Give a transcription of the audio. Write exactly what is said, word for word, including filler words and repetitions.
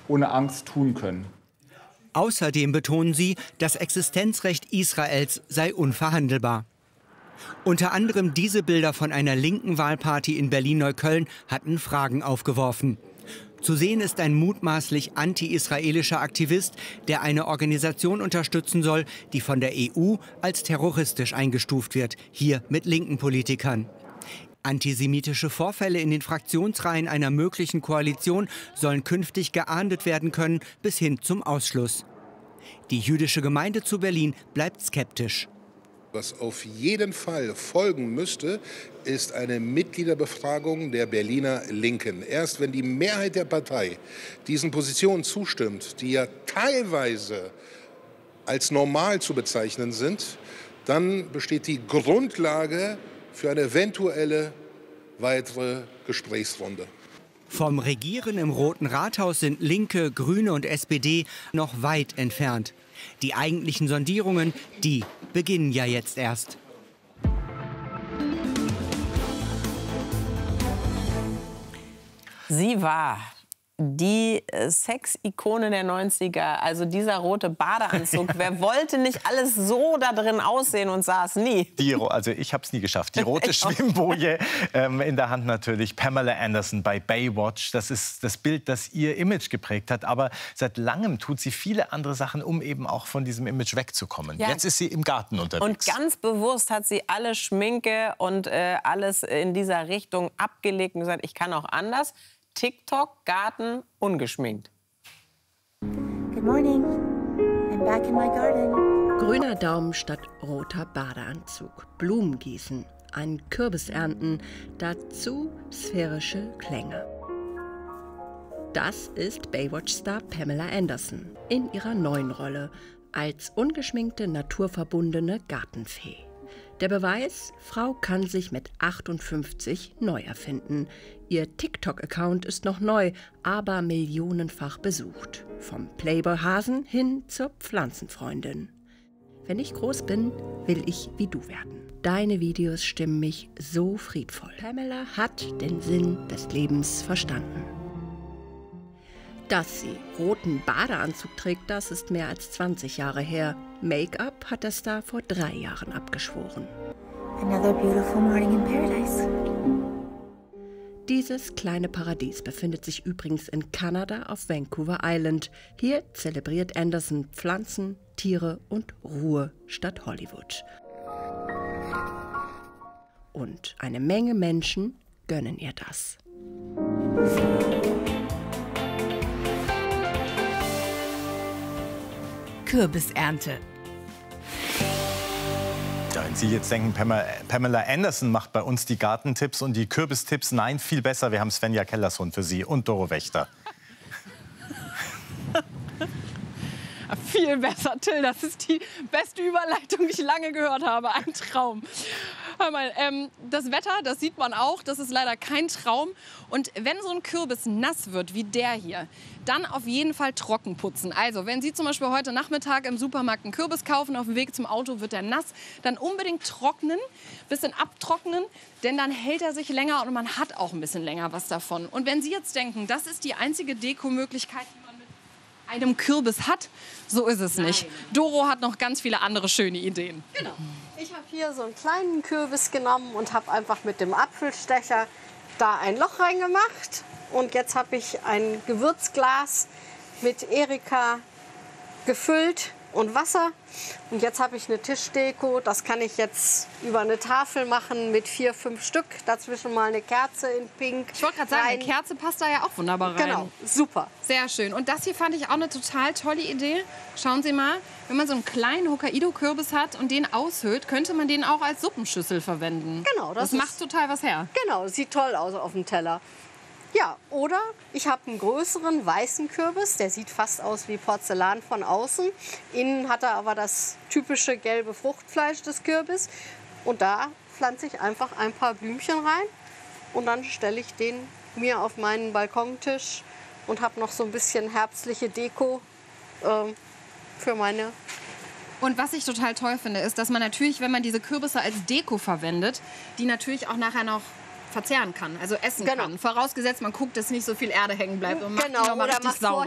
ohne Angst tun können. Außerdem betonen sie, das Existenzrecht Israels sei unverhandelbar. Unter anderem diese Bilder von einer linken Wahlparty in Berlin-Neukölln hatten Fragen aufgeworfen. Zu sehen ist ein mutmaßlich anti-israelischer Aktivist, der eine Organisation unterstützen soll, die von der E U als terroristisch eingestuft wird, hier mit linken Politikern. Antisemitische Vorfälle in den Fraktionsreihen einer möglichen Koalition sollen künftig geahndet werden können, bis hin zum Ausschluss. Die jüdische Gemeinde zu Berlin bleibt skeptisch. Was auf jeden Fall folgen müsste, ist eine Mitgliederbefragung der Berliner Linken. Erst wenn die Mehrheit der Partei diesen Positionen zustimmt, die ja teilweise als normal zu bezeichnen sind, dann besteht die Grundlage für eine eventuelle weitere Gesprächsrunde. Vom Regieren im Roten Rathaus sind Linke, Grüne und S P D noch weit entfernt. Die eigentlichen Sondierungen, die beginnen ja jetzt erst. Sie war die Sex-Ikone der neunziger, also dieser rote Badeanzug. Wer wollte nicht alles so da drin aussehen und saß nie? Die, also ich habe es nie geschafft. Die rote Schwimmboje ähm, in der Hand natürlich. Pamela Anderson bei Baywatch. Das ist das Bild, das ihr Image geprägt hat. Aber seit langem tut sie viele andere Sachen, um eben auch von diesem Image wegzukommen. Ja. Jetzt ist sie im Garten unterwegs. Und ganz bewusst hat sie alle Schminke und äh, alles in dieser Richtung abgelegt und gesagt, ich kann auch anders. TikTok, Garten, ungeschminkt. Good morning. I'm back in my garden. Grüner Daumen statt roter Badeanzug. Blumen gießen, einen Kürbis ernten, dazu sphärische Klänge. Das ist Baywatch-Star Pamela Anderson in ihrer neuen Rolle als ungeschminkte, naturverbundene Gartenfee. Der Beweis, Frau kann sich mit achtundfünfzig neu erfinden. Ihr TikTok-Account ist noch neu, aber millionenfach besucht. Vom Playboy-Hasen hin zur Pflanzenfreundin. Wenn ich groß bin, will ich wie du werden. Deine Videos stimmen mich so friedvoll. Pamela hat den Sinn des Lebens verstanden. Dass sie roten Badeanzug trägt, das ist mehr als zwanzig Jahre her. Make-up hat der Star vor drei Jahren abgeschworen. Another beautiful morning in paradise. Dieses kleine Paradies befindet sich übrigens in Kanada auf Vancouver Island. Hier zelebriert Anderson Pflanzen, Tiere und Ruhe statt Hollywood. Und eine Menge Menschen gönnen ihr das. Kürbisernte. Ja, wenn Sie jetzt denken, Pamela Anderson macht bei uns die Gartentipps und die Kürbistipps. Nein, viel besser. Wir haben Svenja Kellersohn für Sie und Doro Wächter. Viel besser, Till. Das ist die beste Überleitung, die ich lange gehört habe. Ein Traum. Hör mal, ähm, das Wetter, das sieht man auch. Das ist leider kein Traum. Und wenn so ein Kürbis nass wird, wie der hier, dann auf jeden Fall trocken putzen. Also, wenn Sie zum Beispiel heute Nachmittag im Supermarkt einen Kürbis kaufen, auf dem Weg zum Auto wird er nass, dann unbedingt trocknen, bisschen abtrocknen, denn dann hält er sich länger und man hat auch ein bisschen länger was davon. Und wenn Sie jetzt denken, das ist die einzige Dekomöglichkeit, die man mit einem Kürbis hat, so ist es Nein. nicht. Doro hat noch ganz viele andere schöne Ideen. Genau. Ich habe hier so einen kleinen Kürbis genommen und habe einfach mit dem Apfelstecher da ein Loch reingemacht. Und jetzt habe ich ein Gewürzglas mit Erika gefüllt und Wasser. Und jetzt habe ich eine Tischdeko. Das kann ich jetzt über eine Tafel machen mit vier, fünf Stück. Dazwischen mal eine Kerze in Pink. Ich wollte gerade sagen, eine Kerze passt da ja auch wunderbar rein. Genau, super. Sehr schön. Und das hier fand ich auch eine total tolle Idee. Schauen Sie mal, wenn man so einen kleinen Hokkaido-Kürbis hat und den aushöhlt, könnte man den auch als Suppenschüssel verwenden. Genau, das, das macht total was her. Genau, sieht toll aus auf dem Teller. Ja, oder ich habe einen größeren weißen Kürbis, der sieht fast aus wie Porzellan von außen. Innen hat er aber das typische gelbe Fruchtfleisch des Kürbis. Und da pflanze ich einfach ein paar Blümchen rein und dann stelle ich den mir auf meinen Balkontisch und habe noch so ein bisschen herbstliche Deko äh, für meine. Und was ich total toll finde, ist, dass man natürlich, wenn man diese Kürbisse als Deko verwendet, die natürlich auch nachher noch verzehren kann, also essen genau. kann. Vorausgesetzt, man guckt, dass nicht so viel Erde hängen bleibt und macht genau. die noch mal Oder richtig macht sauber.